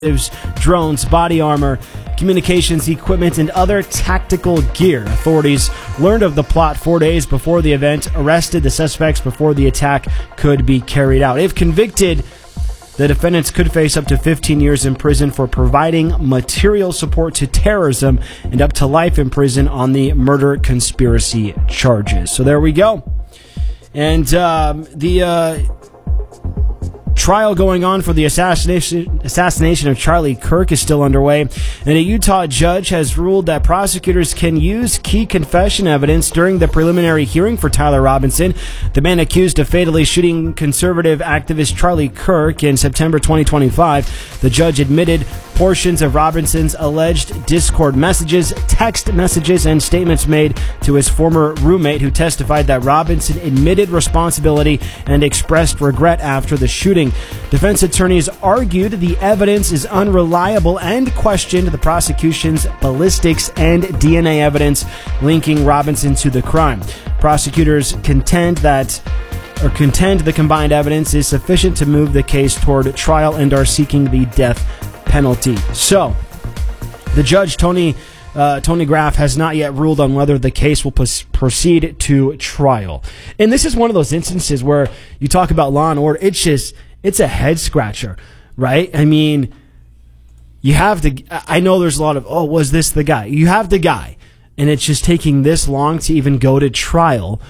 drones, body armor, communications equipment, and other tactical gear. Authorities learned of the plot 4 days before the event, arrested the suspects before the attack could be carried out. If convicted, the defendants could face up to 15 years in prison for providing material support to terrorism and up to life in prison on the murder conspiracy charges. So there we go. And the trial going on for the assassination of Charlie Kirk is still underway, and a Utah judge has ruled that prosecutors can use key confession evidence during the preliminary hearing for Tyler Robinson, the man accused of fatally shooting conservative activist Charlie Kirk in September 2025. The judge admitted portions of Robinson's alleged Discord messages, text messages, and statements made to his former roommate, who testified that Robinson admitted responsibility and expressed regret after the shooting. Defense attorneys argued the evidence is unreliable and questioned the prosecution's ballistics and DNA evidence linking Robinson to the crime. Prosecutors contend the combined evidence is sufficient to move the case toward trial and are seeking the death penalty. So, the judge, Tony Graff, has not yet ruled on whether the case will proceed to trial. And this is one of those instances where you talk about law and order. It's a head scratcher, right? I mean, you have I know there's a lot of, was this the guy? You have the guy, and it's just taking this long to even go to trial.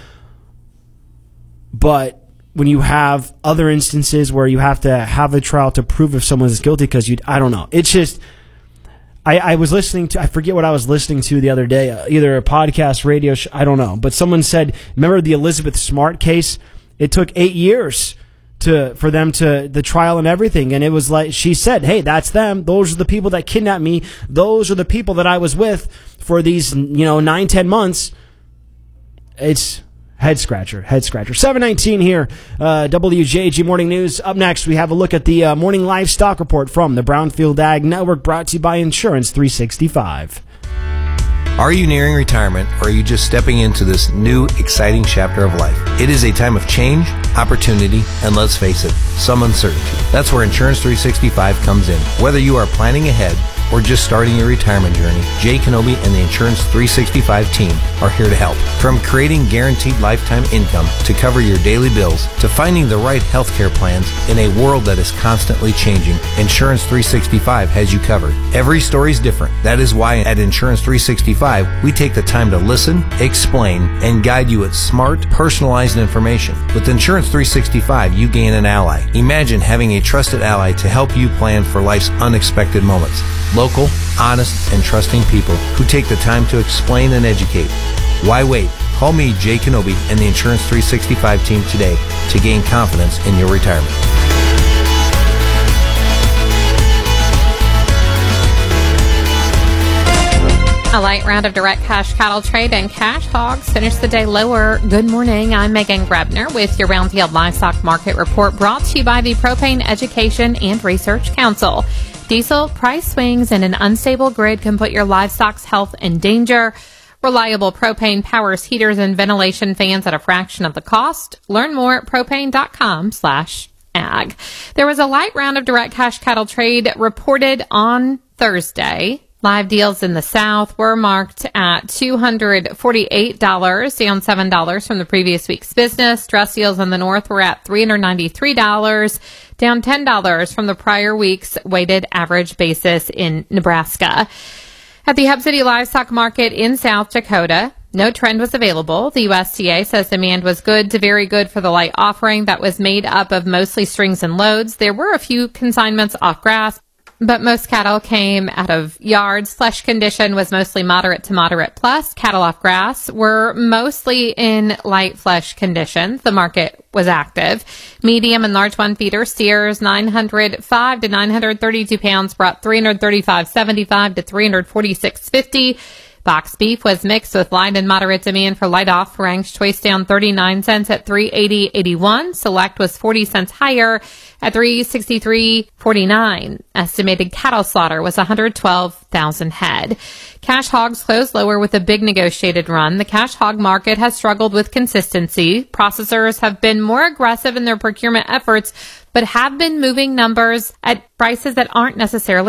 But when you have other instances where you have to have a trial to prove if someone is guilty, because I don't know. It's just, I was listening to, I forget what I was listening to the other day, either a podcast, radio show, I don't know. But someone said, remember the Elizabeth Smart case? It took 8 years for them to the trial and everything. And it was like, she said, hey, that's them. Those are the people that kidnapped me. Those are the people that I was with for these, 9-10 months. It's head scratcher. 7:19 here, WJG Morning News. Up next, we have a look at the morning livestock report from the Brownfield Ag Network, brought to you by Insurance 365. Are you nearing retirement, or are you just stepping into this new, exciting chapter of life? It is a time of change, opportunity, and let's face it, some uncertainty. That's where Insurance 365 comes in. Whether you are planning ahead or just starting your retirement journey, Jay Kenobi and the Insurance 365 team are here to help. From creating guaranteed lifetime income to cover your daily bills, to finding the right healthcare plans in a world that is constantly changing, Insurance 365 has you covered. Every story is different. That is why at Insurance 365, we take the time to listen, explain, and guide you with smart, personalized information. With Insurance 365, you gain an ally. Imagine having a trusted ally to help you plan for life's unexpected moments. Local, honest, and trusting people who take the time to explain and educate. Why wait? Call me, Jay Kenobi, and the Insurance 365 team today to gain confidence in your retirement. A light round of direct cash cattle trade and cash hogs finished the day lower. Good morning. I'm Megan Grebner with your Brownfield Livestock Market Report, brought to you by the Propane Education and Research Council. Diesel price swings and an unstable grid can put your livestock's health in danger. Reliable propane powers heaters and ventilation fans at a fraction of the cost. Learn more at propane.com/ag. There was a light round of direct cash cattle trade reported on Thursday. Live deals in the South were marked at $248, down $7 from the previous week's business. Dress deals in the North were at $393, down $10 from the prior week's weighted average basis in Nebraska. At the Hub City Livestock Market in South Dakota, no trend was available. The USDA says demand was good to very good for the light offering that was made up of mostly strings and loads. There were a few consignments off grass, but most cattle came out of yards. Flesh condition was mostly moderate to moderate plus. Cattle off grass were mostly in light flesh condition. The market was active. Medium and large one feeder steers, 905 to 932 pounds, brought 335.75 to 346.50. Box beef was mixed with light and moderate demand for light off-ranked choice down 39 cents at $3.80.81. Select was 40 cents higher at $3.63.49. Estimated cattle slaughter was 112,000 head. Cash hogs closed lower with a big negotiated run. The cash hog market has struggled with consistency. Processors have been more aggressive in their procurement efforts, but have been moving numbers at prices that aren't necessarily